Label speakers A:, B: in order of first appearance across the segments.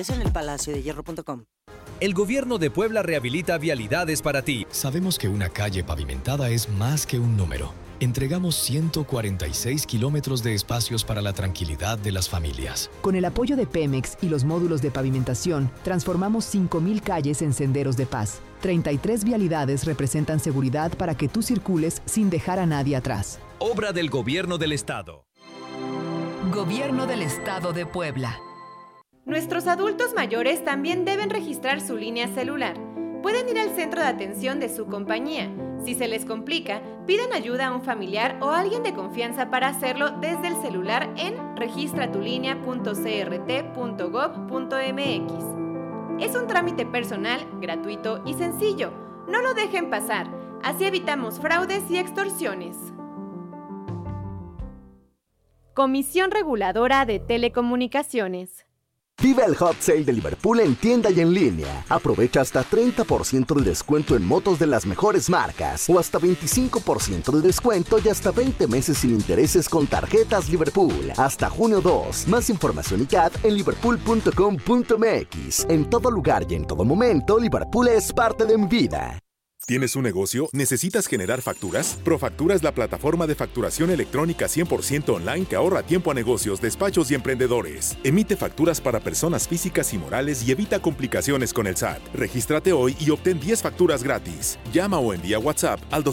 A: En el palaciodehierro.com.
B: El gobierno de Puebla rehabilita vialidades para ti.
C: Sabemos que una calle pavimentada es más que un número. Entregamos 146 kilómetros de espacios para la tranquilidad de las familias.
D: Con el apoyo de Pemex y los módulos de pavimentación, transformamos 5,000 calles en senderos de paz. 33 vialidades representan seguridad para que tú circules sin dejar a nadie atrás.
B: Obra del Gobierno del Estado.
E: Gobierno del Estado de Puebla.
F: Nuestros adultos mayores también deben registrar su línea celular. Pueden ir al centro de atención de su compañía. Si se les complica, pidan ayuda a un familiar o a alguien de confianza para hacerlo desde el celular en registratulinea.crt.gov.mx. Es un trámite personal, gratuito y sencillo. No lo dejen pasar. Así evitamos fraudes y extorsiones. Comisión Reguladora de Telecomunicaciones.
G: Vive el Hot Sale de Liverpool en tienda y en línea. Aprovecha hasta 30% de descuento en motos de las mejores marcas o hasta 25% de descuento y hasta 20 meses sin intereses con tarjetas Liverpool. Hasta junio 2. Más información y CAT en liverpool.com.mx. En todo lugar y en todo momento, Liverpool es parte de mi vida.
H: ¿Tienes un negocio? ¿Necesitas generar facturas? Profactura es la plataforma de facturación electrónica 100% online que ahorra tiempo a negocios, despachos y emprendedores. Emite facturas para personas físicas y morales y evita complicaciones con el SAT. Regístrate hoy y obtén 10 facturas gratis. Llama o envía WhatsApp al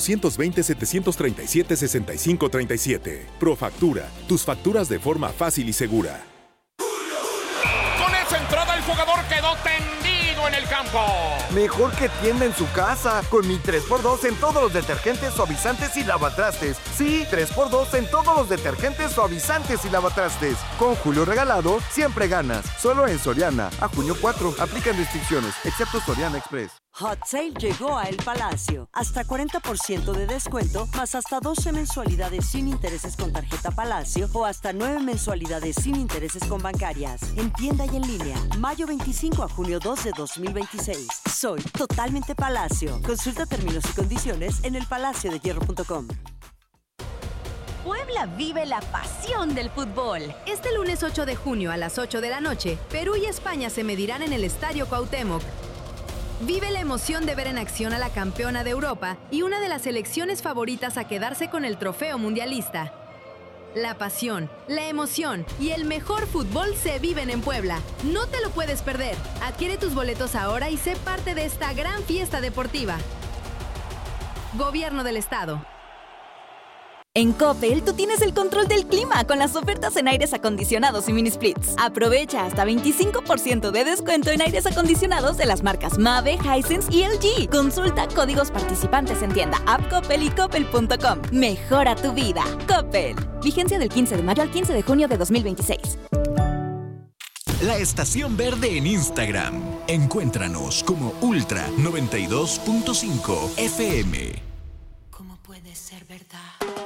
H: 220-737-6537. Profactura, tus facturas de forma fácil y segura.
I: Con esa entrada el jugador quedó tendido en el campo.
J: Mejor que tienda en su casa, con mi 3x2 en todos los detergentes, suavizantes y lavatrastes. Sí, 3x2 en todos los detergentes, suavizantes y lavatrastes. Con Julio Regalado, siempre ganas. Solo en Soriana. A junio 4. Aplican restricciones, excepto Soriana Express.
A: Hot Sale llegó a El Palacio. Hasta 40% de descuento, más hasta 12 mensualidades sin intereses con tarjeta Palacio o hasta 9 mensualidades sin intereses con bancarias. En tienda y en línea. Mayo 25 a junio 2 de 2026. Soy totalmente Palacio. Consulta términos y condiciones en elpalaciodehierro.com.
K: Puebla vive la pasión del fútbol. Este lunes 8 de junio a las 8 de la noche, Perú y España se medirán en el Estadio Cuauhtémoc. Vive la emoción de ver en acción a la campeona de Europa y una de las selecciones favoritas a quedarse con el trofeo mundialista. La pasión, la emoción y el mejor fútbol se viven en Puebla. No te lo puedes perder. Adquiere tus boletos ahora y sé parte de esta gran fiesta deportiva. Gobierno del Estado.
L: En Coppel, tú tienes el control del clima con las ofertas en aires acondicionados y mini splits. Aprovecha hasta 25% de descuento en aires acondicionados de las marcas Mave, Hisense y LG. Consulta códigos participantes en tienda, app Coppel y coppel.com. Mejora tu vida. Coppel. Vigencia del 15 de mayo al 15 de junio de 2026.
M: La Estación Verde en Instagram. Encuéntranos como Ultra 92.5 FM.
N: ¿Cómo puedes ser verde?